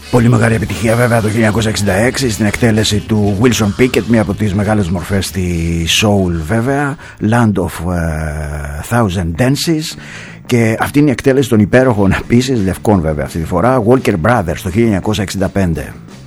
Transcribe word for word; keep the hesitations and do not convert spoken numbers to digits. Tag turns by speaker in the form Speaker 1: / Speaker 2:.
Speaker 1: Πολύ μεγάλη επιτυχία βέβαια το χίλια εννιακόσια εξήντα έξι στην εκτέλεση του Wilson Pickett, μία από τις μεγάλες μορφές στη soul βέβαια, Land of uh, Thousand Dances. Και αυτή είναι η εκτέλεση των υπέροχων επίσης λευκών βέβαια αυτή τη φορά, Walker Brothers το χίλια εννιακόσια εξήντα πέντε.